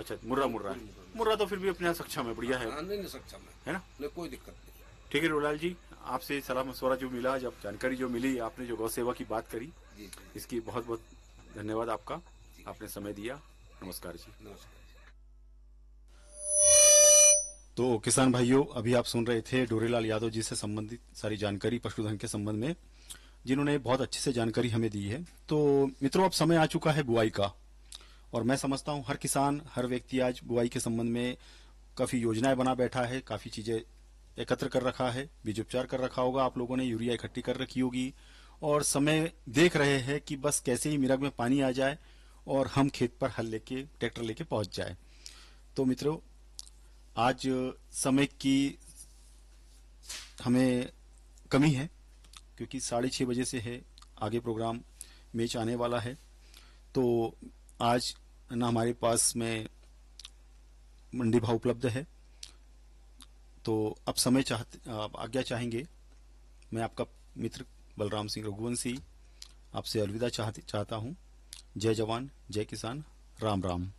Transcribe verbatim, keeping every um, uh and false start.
अच्छा, मुर्रा मुर्रा है, मुर्रा तो फिर भी अपने यहाँ सक्षम है, बढ़िया है। हाँ, नहीं नहीं सक्षम है, है ना? नहीं कोई दिक्कत नहीं। ठीक है रोलाल जी, आपसे सलाह मशवरा जो मिला, जब जानकारी जो मिली, आपने जो गौ सेवा की बात करी, जी जी, इसकी बहुत बहुत धन्यवाद आपका, जी, आपने समय दिया। नमस्कार जी। नमस्कार। तो किसान भाइयों, अभी आप सुन रहे थे डोरेलाल यादव जी से संबंधित सारी जानकारी पशुधन के संबंध में, जिन्होंने बहुत अच्छे से जानकारी हमें दी है। तो मित्रों, अब समय आ चुका है बुआई का, और मैं समझता हूं हर किसान, हर व्यक्ति आज बुआई के संबंध में काफी योजनाएं बना बैठा है, काफी चीजें एकत्र कर रखा है, बीज उपचार कर रखा होगा आप लोगों ने, यूरिया इकट्ठी कर रखी होगी, और समय देख रहे हैं कि बस कैसे ही मिरग में पानी आ जाए और हम खेत पर हल लेके, ट्रैक्टर लेके पहुंच जाए। तो मित्रों, आज समय की हमें कमी है, क्योंकि साढ़े छः बजे से है आगे प्रोग्राम, मैच आने वाला है। तो आज ना हमारे पास में मंडी भाव उपलब्ध है, तो अब समय चाहते, आप आज्ञा चाहेंगे, मैं आपका मित्र बलराम सिंह रघुवंशी आपसे अलविदा चाहती चाहता हूँ। जय जवान, जय किसान, राम राम।